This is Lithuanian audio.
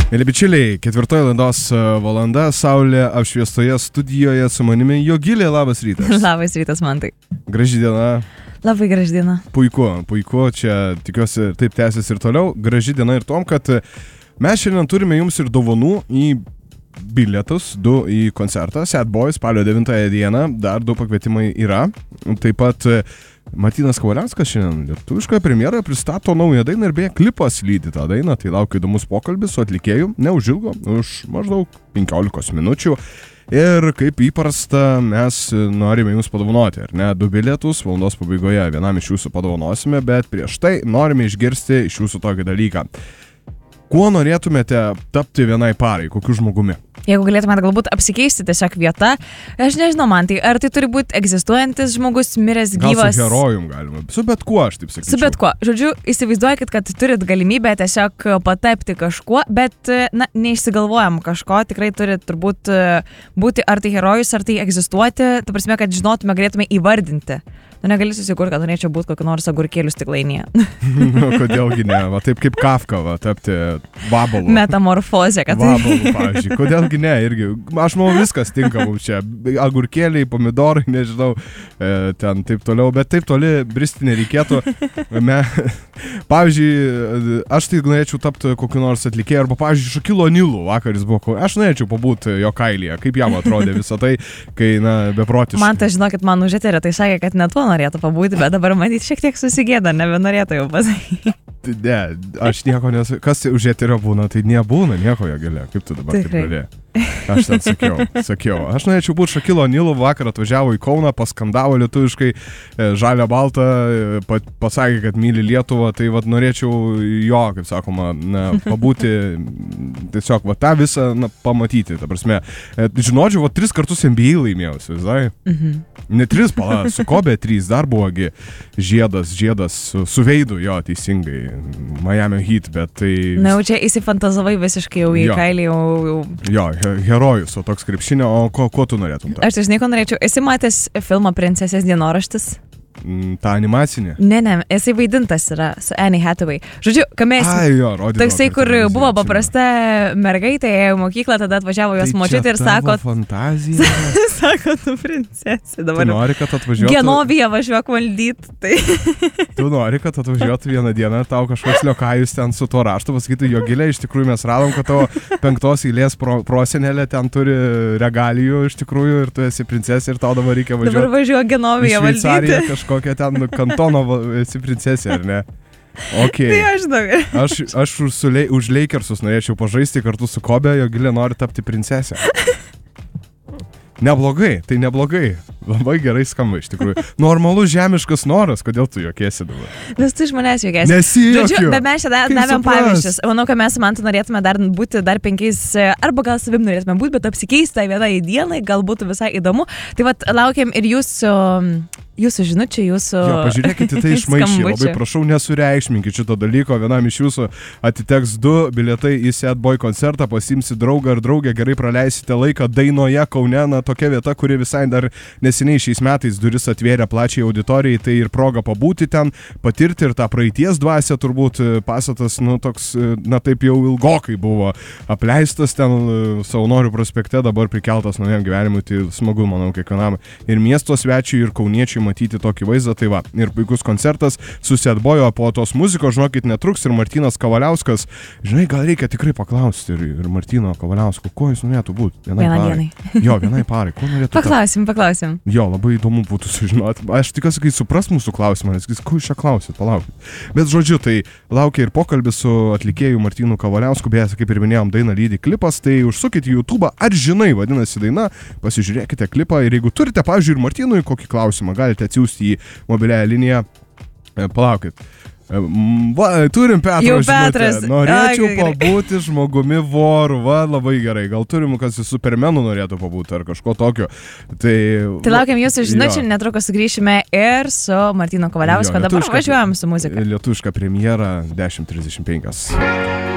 Mėly bičiuliai, 4 laidos valanda, saulė apšviestoje studijoje su manimi Jogilė, labas rytas. Labas rytas, Mantai. Graži diena. Labai graži diena. Puiku, čia tikiuosi taip tęsis ir toliau. Graži diena ir tom, kad mes šiandien turime jums ir dovanų į bilietus, 2 į koncertą, Sad Boy spalio 9 dieną, dar 2 pakvietimai yra. Taip pat Martynas Kavaliauskas šiandien lietuviškoje premjeroje pristato naują dainą ir beje klipas lydi tą dainą, tai laukia įdomus pokalbis su atlikėju, neužilgo, už maždaug 15 minučių. Ir kaip įprasta, mes norime jums padovanoti, ar ne, 2 bilietus, valandos pabaigoje vienam iš jūsų padovanosime, bet prieš tai norime išgirsti iš jūsų tokį dalyką. Kuo norėtumėte tapti vienai parai, kokiu žmogumi? Jeigu galėtumėte galbūt apsikeisti tiesiog vietą, aš nežinau, man tai, ar tai turi būti egzistuojantis žmogus, miręs, gyvas? Gal su herojum galima, su bet kuo, aš taip sakyčiau. Su bet kuo. Žodžiu, įsivaizduokit, kad turit galimybę tiesiog patapti kažkuo, bet, neišsigalvojam kažko, tikrai turi turbūt būti ar tai herojus, ar tai egzistuoti, ta prasme, kad žinotume, galėtume įvardinti. Negali susikurti, kad norėčiau būti kokį nors agurkėlių stiklainyje. Kodėlgi ne, va taip kaip Kafka, va, tapti vabalu. Metamorfozė, kad vabalu, pavyzdžiui. Kodėlgi ne, irgi. Aš manau, viskas tinka mums čia. Agurkėliai, pomidorai, nežinau, ten taip toliau, bet taip toli bristi nereikėtų. Pavyzdžiui, aš tai norėčiau tapti kokiu nors atlikėju, arba, pavyzdžiui, Šakilo Nilu vakaris buvo. Aš norėčiau pabūti jo kailyje, kaip jam atrodė visą tai, kai, beprotiškai. Man tai, žinokit, man už eterį tai sakė, kad net tuo norėtų pabūti, bet dabar matyti šiek tiek susigėda, nebenorėtų jau pasakyti. Ne, aš nieko nesu. Kas už eterio būna, tai nebūna nieko Jogilė. Kaip tu dabar taip pradėjai? Aš ten sakiau. Aš norėčiau būti Šakilo Nilu, vakar atvažiavo į Kauną, paskandavo lietuviškai, žalia balta, pasakė, kad myli Lietuvą, tai vat norėčiau jo, kaip sakoma, pabūti, tiesiog tą visą pamatyti, ta prasme. Žinodžiau, 3 kartus NBA laimėjau, visai. Ne 3, su Kobe 3, dar buvogi žiedas su veidu, jo, teisingai, Miami Heat, bet tai... Na, jau čia įsifantazavai visiškai jau į kailį, jau... Jo, herojus, o toks krepšinio, o ko tu norėtum? Aš tai žinai, ko norėčiau. Esi matęs filmą Princesės dienoraštis? Ta animacinė? Ne, jisai vaidintas yra su Anne Hathaway. Žodžiu, kame esi? Toksai, kur buvo paprasta mergaitė, ėjo į mokyklą, tada atvažiavo jos močiutė ir sako... Tai čia tavo fantazija? Sako, tu princesė. Dabar tu nori, kad atvažiuotų... Genoviją važiuok valdyt. Tai... Tu nori, kad atvažiuotų vieną dieną, tau kažkoks liokajus ten su tuo raštu pasakytų, Jogilė, iš tikrųjų mes radom, kad tavo 5 eilės prosenelė ten turi regalijų iš tikrųjų ir tu esi princesė ir tau dabar reikia važiuoti. Dabar važiuok Genoviją valdyti. Kokia ten kantono esi princesė, ar ne? Okay. Tai aš žinau. Aš už Lakersus norėčiau pažaisti kartu su Kobe, Jogilė nori tapti princesė. Neblogai, tai neblogai. Labai gerai skamba iš tikrųjų. Normalus žemiškas noras, kodėl tu juokiesi dabar? Nes tu iš manęs juokiesi. Nesijuokiu. Bet mes čia davėm pavyzdžius. Manau, kad mes man norėtume dar būti dar 5, arba gal savim norėtume būti, bet apsikeisti tą vieną dieną, gal būtų visai įdomu. Tai vat laukiam ir jūsų žinučių, jūsų... Jo, pažiūrėkite tai išmaiščiai, labai prašau, nesureikšminkit šito dalyko, vienam iš jūsų atiteks 2 bilietai į Sad Boy koncertą, pasiimsi draugą ar draugę, gerai praleisite laiką Dainoje, Kaune, tokia vieta, kuri visai dar neseniai šiais metais duris atvėrė plačiai auditorijai, tai ir proga pabūti ten, patirti ir tą praeities dvasią, turbūt pastatas, toks, taip jau ilgokai buvo apleistas ten Savanorių prospekte, dabar prikeltas naujam gyvenimui, tai smagu, manau, kiekvienam ir miesto svečiui, ir kauniečiui matyti tokį vaizdą, tai va, ir puikus koncertas su Sad Boy, o po tos muzikos, žinokit, netruks ir Martynas Kavaliauskas, žinai, gal reikia tikrai paklausti ir Martyno Kavaliausko, ko jis norėtų būti? Vienai parai, ko norėtų? Paklausim. Jo, labai įdomu būtų sužinoti. Aš tikiuosi, kai supras mūsų klausimą, nes ko iš čia klausit, palaukit. Bet žodžiu, tai laukia ir pokalbis su atlikėju Martynu Kavaliausku, beje, kaip ir minėjom, daina lydi klipas, tai užsukite į YouTube, ar žinai, vadinasi daina, pasižiūrėkite klipą ir jeigu turite, pavyzdžiui, ir Martynui kokį klausimą, galite atsiųsti į mobiliąją liniją. Palaukit. Turim Petrą. Jau Petras. Norėčiau pabūti žmogumi voru. Labai gerai. Gal turim, kas į Supermenų norėtų pabūti ar kažko tokio. Tai laukiam jūsų žinučių, netrukus sugrįšime ir su Martynu Kavaliausku. Dabar važiuojam su muzika. Lietuviška premjera 10:35.